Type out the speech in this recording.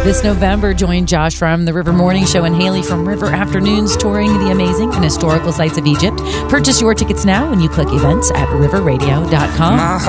This November, join Josh from the River Morning Show and Haley from River Afternoons touring the amazing and historical sites of Egypt. Purchase your tickets now when you click events at riverradio.com.